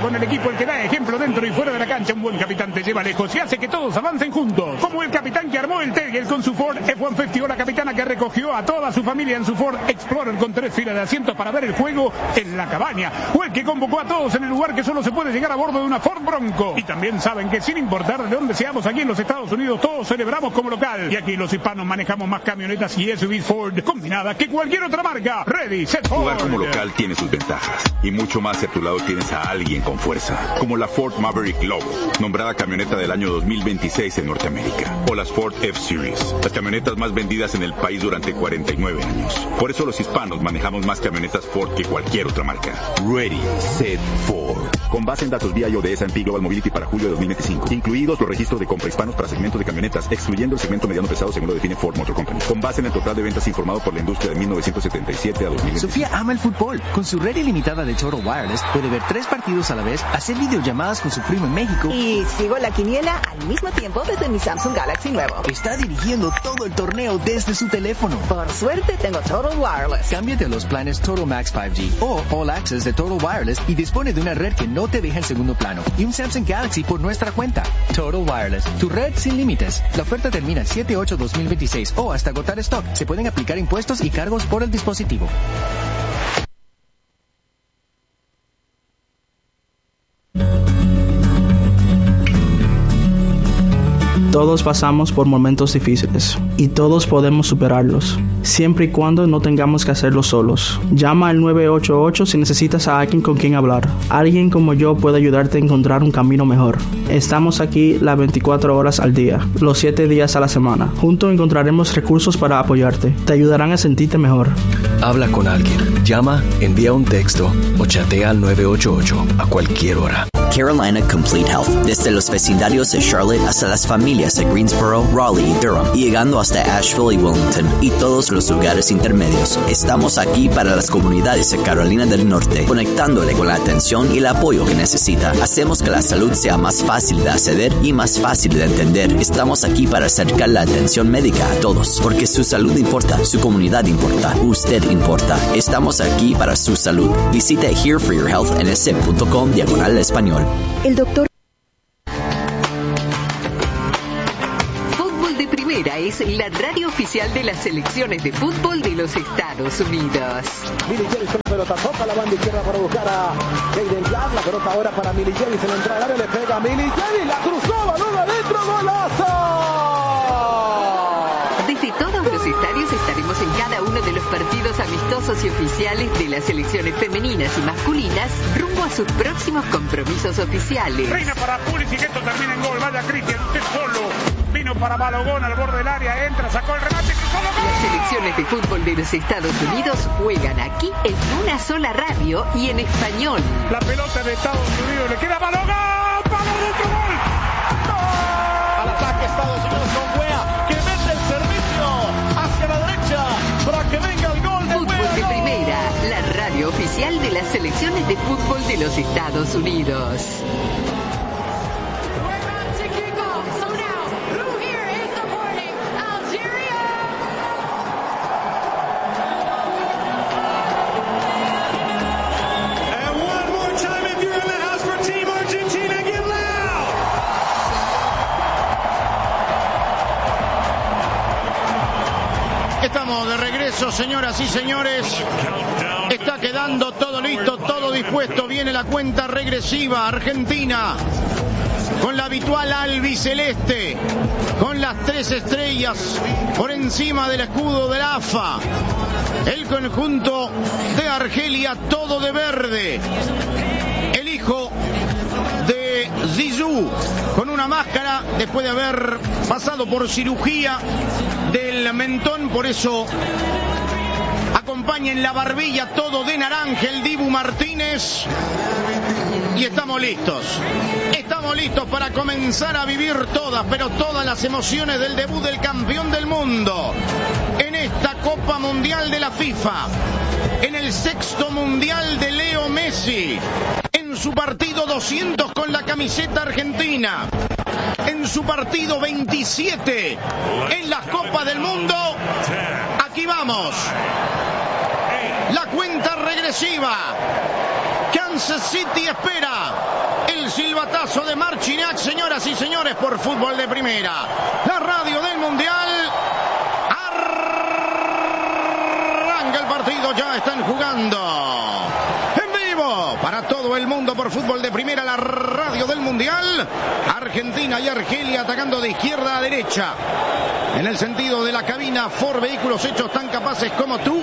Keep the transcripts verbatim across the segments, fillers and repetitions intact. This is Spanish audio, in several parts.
con el equipo el que da ejemplo dentro y fuera de la cancha. Un buen capitán te lleva lejos y hace que todos avancen juntos. Como el capitán que armó el Tegel con su Ford F ciento cincuenta o la capitana que recogió a toda su familia en su Ford Explorer con tres filas de asientos para ver el juego en la cabaña. O el que convocó a todos en el lugar que solo se puede llegar a bordo de una Ford Bronco. Y también saben que sin importar de dónde seamos aquí en los Estados Unidos, todos celebramos como local. Y aquí los hispanos manejamos más camionetas y S U Vs Ford combinadas que cualquier otra marca. Ready, set, Ford. Jugar como local tiene sus ventajas. Y mucho más si a tu lado tienes a alguien con fuerza. Como la Ford Maverick Lobo, nombrada camioneta del año dos mil veintiséis en Norteamérica. O las Ford F-Series, las camionetas más vendidas en el país durante cuarenta y nueve años. Por eso los hispanos manejamos más camionetas Ford que cualquier otra marca. Ready, set, Ford. Con base en datos B I O de S and P Global Mobility para julio de dos mil veinticinco. Incluidos los registros de compra hispanos para segmentos de camionetas, excluyendo el segmento mediano pesado según lo define Ford Motor Company. Con base en el total de ventas informado por la industria de mil novecientos setenta y siete a dos mil veinticinco. Sofía ama el fútbol. Con su red ilimitada de Total Wireless puede ver tres partidos a la vez, hacer videollamadas con su primo en México. Y sigo la quiniela al mismo tiempo desde mi Samsung Galaxy nuevo. Está dirigiendo todo el torneo desde su teléfono. Por suerte tengo Total Wireless. Cámbiate a los planes Total Max cinco G o All Access de Total Wireless y dispone de una red que no te deja en segundo plano y un Samsung Galaxy por nuestra cuenta. Total Wireless, tu red sin límites. La oferta termina el siete ocho dos mil veintiséis o hasta agotar stock. Se pueden aplicar impuestos y cargos por el dispositivo. Todos pasamos por momentos difíciles y todos podemos superarlos, siempre y cuando no tengamos que hacerlo solos. Llama al nueve ocho ocho si necesitas a alguien con quien hablar. Alguien como yo puede ayudarte a encontrar un camino mejor. Estamos aquí las veinticuatro horas al día, los siete días a la semana. Juntos encontraremos recursos para apoyarte. Te ayudarán a sentirte mejor. Habla con alguien. Llama, envía un texto o chatea al nueve ocho ocho a cualquier hora. Carolina Complete Health, desde los vecindarios de Charlotte hasta las familias de Greensboro, Raleigh y Durham, y llegando hasta Asheville y Wilmington, y todos los lugares intermedios. Estamos aquí para las comunidades de Carolina del Norte, conectándole con la atención y el apoyo que necesita. Hacemos que la salud sea más fácil de acceder y más fácil de entender. Estamos aquí para acercar la atención médica a todos, porque su salud importa, su comunidad importa, usted importa. Estamos aquí para su salud. Visite here for your health n s punto com diagonal español. El doctor Fútbol de Primera es la radio oficial de las selecciones de fútbol de los Estados Unidos. Milly Jerry con la pelota, toca la banda izquierda para buscar a Jaden Yard. La pelota ahora para Milly Jerry, se le entra al área, le pega a Milly Jerry, la cruzó, balón adentro, golazo. Desde todos los estadios estaremos en cada uno de los partidos amistosos y oficiales de las selecciones femeninas y masculinas rumbo a sus próximos compromisos oficiales. Reina para Pulisic, que esto termina en gol. Vaya Cristian, usted solo. Vino para Balogón al borde del área, entra, sacó el remate, cruzó el gol. Las selecciones de fútbol de los Estados Unidos juegan aquí en una sola radio y en español. La pelota de Estados Unidos le queda a Balogón. ¡Balón dentro, gol! ¡Gol! Al ataque Estados Unidos con Wea, que mete el servicio hacia la derecha para que venga el gol de Fútbol Wea. de Primera, la radio oficial de las selecciones de fútbol de los Estados Unidos. Estamos de regreso, señoras y señores. Está quedando todo listo, todo dispuesto. Viene la cuenta regresiva. Argentina con la habitual albiceleste, con las tres estrellas por encima del escudo del A F A. El conjunto de Argelia, todo de verde. El hijo de Zizou, con una máscara después de haber pasado por cirugía del mentón, por eso acompaña en la barbilla todo de naranja el Dibu Martínez. Y estamos listos, estamos listos para comenzar a vivir todas, pero todas las emociones del debut del campeón del mundo en esta Copa Mundial de la FIFA, en el sexto Mundial de Leo Messi, en su partido doscientos con la camiseta argentina, en su partido veintisiete en las Copas del Mundo. Aquí vamos, la cuenta regresiva. Kansas City espera el silbatazo de Marciniak, señoras y señores, por Fútbol de Primera, la radio del Mundial. Arranca el partido, ya están jugando en vivo para todo el mundo por Fútbol de Primera, la radio del Mundial. Argentina y Argelia atacando de izquierda a derecha. En el sentido de la cabina, Ford Vehículos hechos tan capaces como tú.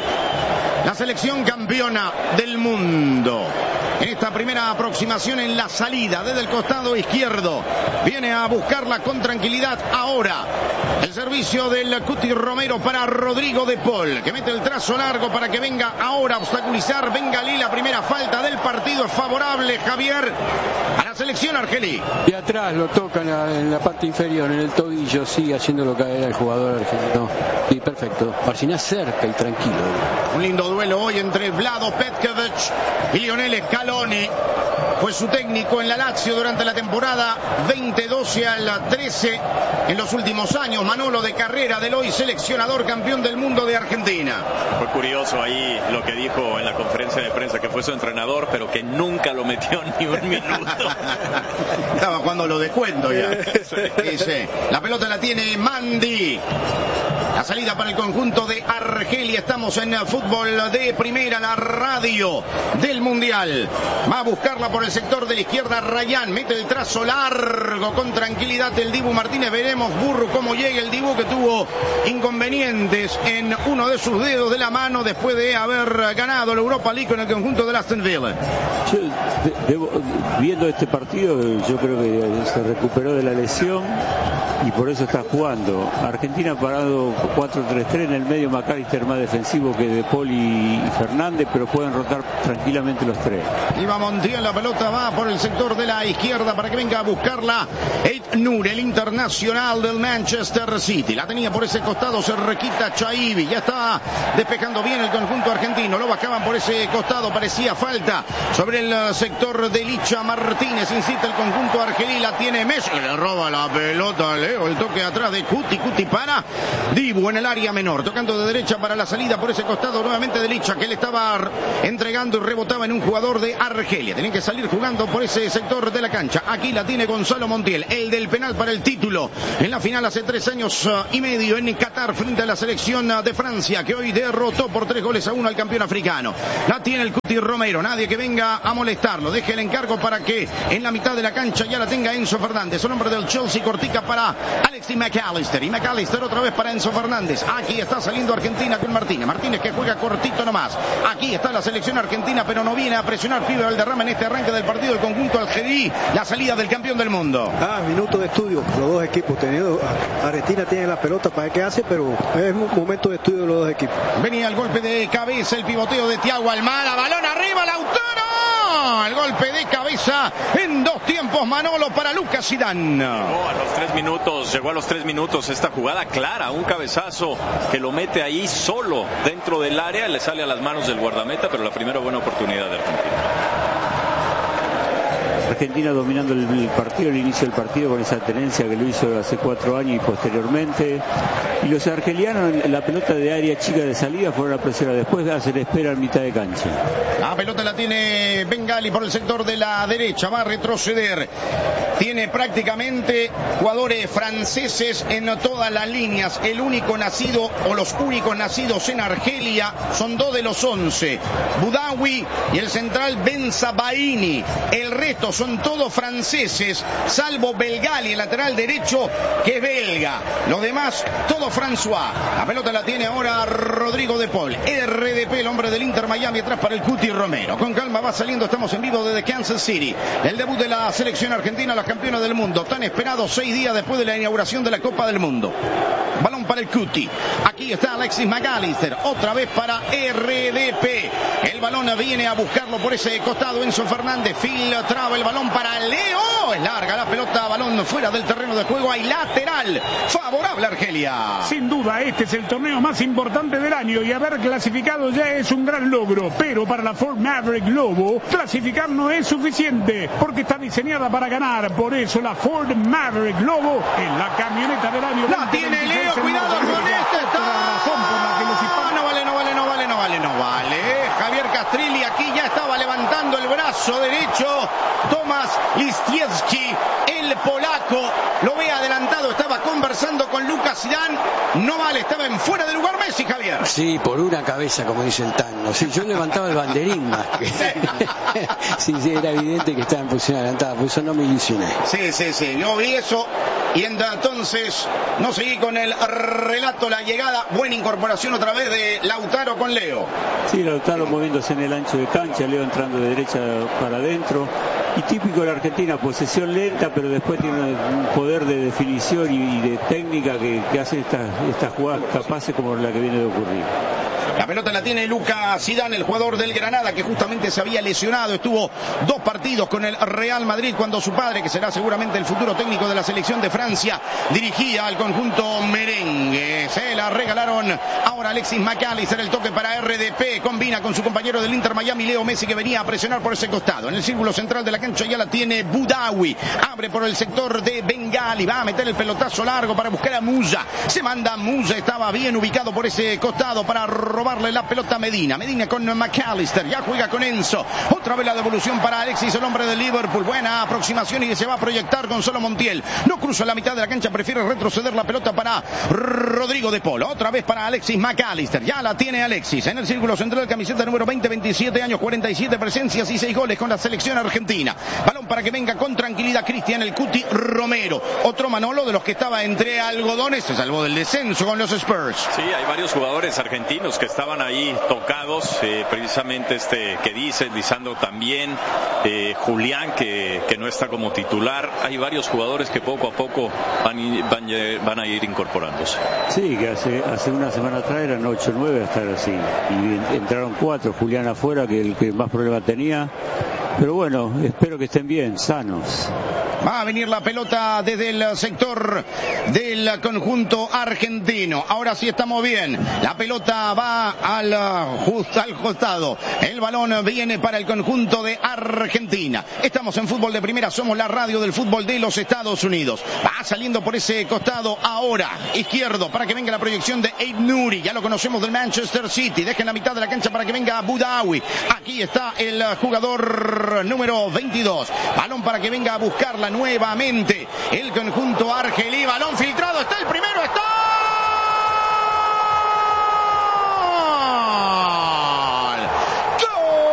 La selección campeona del mundo. En esta primera aproximación en la salida desde el costado izquierdo. Viene a buscarla con tranquilidad ahora. El servicio del Cuti Romero para Rodrigo de Paul, que mete el trazo largo para que venga ahora a obstaculizar. Bengalí, la primera falta del partido es favorable, Javier, a la selección argelí. Y atrás lo toca en la, en la parte inferior, en el tobillo, sigue haciéndolo caer al jugador argelino. Sí, perfecto. Marciniak cerca y tranquilo. Un lindo duelo hoy entre Vlado Petkovic y Lionel Scaloni. Fue su técnico en la Lazio durante la temporada veinte doce al trece. En los últimos años, Manolo de Carrera, del hoy seleccionador campeón del mundo de Argentina. Fue curioso ahí lo que dijo en la conferencia de prensa, que fue su entrenador, pero que nunca lo metió ni un minuto. Estaba jugando lo de cuento ya. Dice, la pelota la tiene Mandi. La salida para el conjunto de Argelia. Estamos en Fútbol de Primera, la radio del Mundial. Va a buscarla por el sector de la izquierda Rayán. Mete el trazo largo con tranquilidad el Dibu Martínez. Veremos Burru cómo llega el Dibu, que tuvo inconvenientes en uno de sus dedos de la mano después de haber ganado la Europa League con el conjunto de Aston Villa. Yo, debo, viendo este partido, yo creo que se recuperó de la lesión y por eso está jugando. Argentina parado cuatro tres tres, en el medio McAllister más defensivo que De Paul y Fernández, pero pueden rotar tranquilamente los tres. Iba Montiel, la pelota va por el sector de la izquierda para que venga a buscarla Ait Nur, el internacional del Manchester City. La tenía por ese costado cerquita Chaibi, ya está despejando bien el conjunto argentino. Lo bajaban por ese costado, parecía falta sobre el sector de Licha Martínez. Insiste el conjunto argelí, la tiene Messi, le roba la pelota, Leo, el toque atrás de Cuti, Cuti para Dibu en el área menor, tocando de derecha para la salida por ese costado nuevamente de Licha, que le estaba entregando y rebotaba en un jugador de Argelia. Tenían que salir jugando por ese sector de la cancha. Aquí la tiene Gonzalo Montiel, el del penal para el título en la final hace tres años uh, y medio en Qatar frente a la selección uh, de Francia, que hoy derrotó por tres goles a uno al campeón africano. La tiene el Cuti Romero, nadie que venga a molestarlo. Deje el encargo para que en la mitad de la cancha ya la tenga Enzo Fernández, el hombre del Chelsea. Cortica para Alexis McAllister, y McAllister otra vez para Enzo Fernández. Aquí está saliendo Argentina con Martínez. Martínez, que juega cortito nomás. Aquí está la selección argentina, pero no viene a presionar Pibe Valderrama en este arranque del partido. El conjunto algelí, la salida del campeón del mundo. Ah, minuto de estudio, los dos equipos. Tenido, Argentina tiene la pelota para ver qué hace, pero es un momento de estudio de los dos equipos. Venía el golpe de cabeza, el pivoteo de Thiago Almada. Balón arriba, Lautaro. El golpe de cabeza en dos tiempos, Manolo, para Lucas Zidane. Llegó a los tres minutos, llegó a los tres minutos esta jugada clara, un cabezazo que lo mete ahí solo dentro del área, le sale a las manos del guardameta, pero la primera buena oportunidad de Argentina. Argentina dominando el partido, el inicio del partido, con esa tenencia que lo hizo hace cuatro años y posteriormente. Y los argelianos, la pelota de área chica de salida, fueron a presionar. Después hacen espera en mitad de cancha. La pelota la tiene Bengali por el sector de la derecha, va a retroceder. Tiene prácticamente jugadores franceses en todas las líneas. El único nacido, o los únicos nacidos en Argelia, son dos de los once. Boudaoui y el central Ben Sabaini. El resto son todos franceses, salvo Belgali, el lateral derecho, que es belga. Los demás, todo François. La pelota la tiene ahora Rodrigo de Paul. R D P, el hombre del Inter Miami, atrás para el Cuti Romero. Con calma va saliendo, estamos en vivo desde Kansas City. El debut de la selección argentina, la campeona del mundo. Tan esperado seis días después de la inauguración de la Copa del Mundo. Balón para el Cuti. Aquí está Alexis McAllister. Otra vez para R D P. El balón viene a buscarlo por ese costado. Enzo Fernández filtraba el balón para Leo. Es larga la pelota. Balón fuera del terreno de juego. Hay lateral favorable a Argelia. Sin duda, este es el torneo más importante del año y haber clasificado ya es un gran logro. Pero para la Ford Maverick Lobo, clasificar no es suficiente porque está diseñada para ganar. Por eso la Ford Maverick Lobo es la camioneta del año. La tiene Leo, cuidado con este. Está... No vale, no vale, no vale, no vale, no vale. Javier Castrilli aquí ya estaba levantando el brazo. brazo derecho. Tomás Listiewski, el polaco, lo ve adelantado, estaba conversando con Lucas Zidane. No vale, estaba en fuera de lugar Messi, Javier. Sí, por una cabeza, como dice el tango. Sí, yo levantaba el banderín más que... sí, sí, era evidente que estaba en posición adelantada, por eso no me ilusioné. Sí, sí, sí, yo vi eso. Y entonces no seguí con el relato, la llegada, buena incorporación otra vez de Lautaro con Leo. Sí, Lautaro moviéndose en el ancho de cancha, Leo entrando de derecha para adentro. Y típico de la Argentina, posesión lenta, pero después tiene un poder de definición y de técnica que, que hace estas estas jugadas capaces como la que viene de ocurrir. La pelota la tiene Lucas Zidane, el jugador del Granada, que justamente se había lesionado. Estuvo dos partidos con el Real Madrid cuando su padre, que será seguramente el futuro técnico de la selección de Francia, dirigía al conjunto merengue. Se la regalaron ahora Alexis McAllister, el toque para R D P. Combina con su compañero del Inter Miami, Leo Messi, que venía a presionar por ese costado. En el círculo central de la cancha ya la tiene Boudaoui. Abre por el sector de Bengali. Va a meter el pelotazo largo para buscar a Musa. Se manda Musa. Estaba bien ubicado por ese costado para robarle la pelota a Medina. Medina con McAllister. Ya juega con Enzo. Otra vez la devolución para Alexis, el hombre de Liverpool. Buena aproximación y se va a proyectar Gonzalo Montiel. No cruza la mitad de la cancha. Prefiere retroceder la pelota para Rodrigo de Polo. Otra vez para Alexis McAllister. Ya la tiene Alexis. En el círculo central, camiseta número veinte, veintisiete años, cuarenta y siete presencias y seis goles con la selección argentina. Balón para que venga con tranquilidad Cristian el Cuti Romero. Otro Manolo de los que estaba entre algodones. Se salvó del descenso con los Spurs. Sí, hay varios jugadores argentinos que estaban ahí tocados. Eh, precisamente este que dice, Lisandro también. Eh, Julián, que, que no está como titular. Hay varios jugadores que poco a poco van, van, van a ir incorporándose. Sí, que hace, hace una semana atrás eran ocho o nueve hasta así. Y entraron cuatro. Julián afuera, que el que más problema tenía. Pero bueno, espero que estén bien, sanos. Va a venir la pelota desde el sector del conjunto argentino. Ahora sí estamos bien. La pelota va al, justo al costado. El balón viene para el conjunto de Argentina. Estamos en Fútbol de Primera. Somos la radio del fútbol de los Estados Unidos. Va saliendo por ese costado ahora. Izquierdo para que venga la proyección de Aid Nuri. Ya lo conocemos del Manchester City. Deja en la mitad de la cancha para que venga Boudaoui. Aquí está el jugador número veintidós. Balón para que venga a buscarla nuevamente el conjunto argelí. Balón filtrado. Está